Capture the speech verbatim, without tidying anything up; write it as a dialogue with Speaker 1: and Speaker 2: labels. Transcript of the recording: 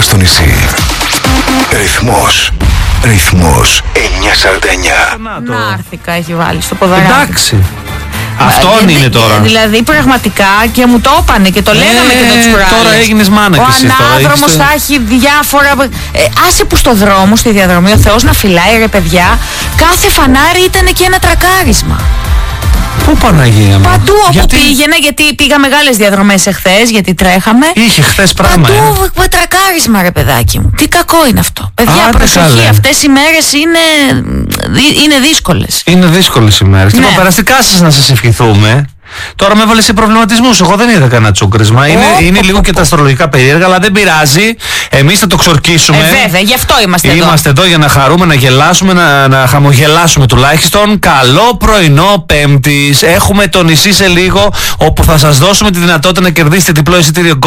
Speaker 1: στο νησί. Ρυθμός. Ρυθμός εννιακόσια σαράντα εννιά.
Speaker 2: Νάρθηκα έχει βάλει στο ποδαράκι.
Speaker 3: Εντάξει. Αυτόν είναι τώρα.
Speaker 2: Δηλαδή πραγματικά και μου το έπανε και το
Speaker 3: ε,
Speaker 2: λέγαμε και το τις
Speaker 3: τώρα έγινες μάνα κι εσύ.
Speaker 2: Ο ανάδρομος θα έχει διάφορα. Ε, άσε που στο δρόμο, στη διαδρομή, ο Θεός να φυλάει ρε παιδιά. Κάθε φανάρι ήταν και ένα τρακάρισμα.
Speaker 3: Πού Παναγία μου?
Speaker 2: Παντού όπου
Speaker 3: γιατί...
Speaker 2: πήγαινα, γιατί πήγα μεγάλες διαδρομές εχθές, γιατί τρέχαμε.
Speaker 3: Είχε χθες πράγμα.
Speaker 2: Παντού
Speaker 3: ε.
Speaker 2: τρακάρισμα ρε παιδάκι μου. Τι κακό είναι αυτό. Παιδιά,
Speaker 3: Άντε,
Speaker 2: προσοχή,
Speaker 3: καλέ.
Speaker 2: αυτές οι μέρες είναι, είναι δύσκολες.
Speaker 3: Είναι δύσκολες οι μέρες.
Speaker 2: Ναι.
Speaker 3: Λοιπόν, περαστικά σας να σας ευχηθούμε. Τώρα με έβαλε σε προβληματισμούς. Εγώ δεν είδα κανένα τσούκρισμα. Είναι,
Speaker 2: Oh,
Speaker 3: είναι
Speaker 2: oh,
Speaker 3: λίγο
Speaker 2: oh,
Speaker 3: και τα αστρολογικά περίεργα, αλλά δεν πειράζει. Εμείς θα το ξορκίσουμε.
Speaker 2: Ε, βέβαια, γι' αυτό είμαστε εδώ.
Speaker 3: Είμαστε εδώ για να χαρούμε, να γελάσουμε, να, να χαμογελάσουμε τουλάχιστον. Καλό πρωινό Πέμπτης. Έχουμε το νησί σε λίγο, όπου θα σας δώσουμε τη δυνατότητα να κερδίσετε διπλό εισιτήριο